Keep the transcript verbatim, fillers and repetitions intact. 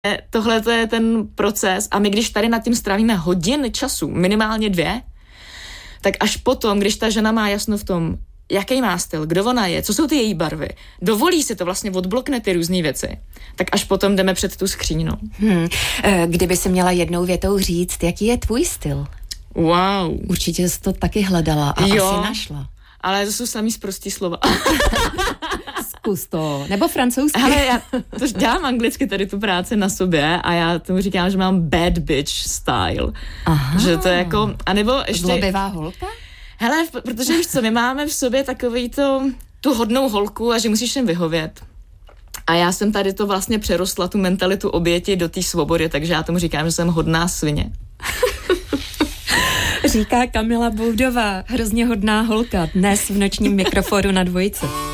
tohle to je ten proces a my když tady nad tím strávíme hodiny času, minimálně dvě, tak až potom, když ta žena má jasno v tom, jaký má styl, kdo ona je, co jsou ty její barvy, dovolí si to, vlastně odblokne ty různé věci, tak až potom jdeme před tu skříň. No. Hmm. Kdyby si měla jednou větou říct, jaký je tvůj styl? Wow. Určitě jsi to taky hledala a jo, asi našla. Ale to jsou samý sprostý slova. Zkus to. Nebo francouzsky. Ale já to dělám anglicky tady tu práci na sobě a já tomu říkám, že mám bad bitch style. Aha. Že to je jako, anebo ještě... Zlobivá holka? Hele, protože víš co, my máme v sobě takový to, tu hodnou holku a že musíš jim vyhovět. A já jsem tady to vlastně přerostla, tu mentalitu oběti do té svobody, takže já tomu říkám, že jsem hodná svině. Říká Kamila Boudová, hrozně hodná holka, dnes v nočním mikrofonu na Dvojici.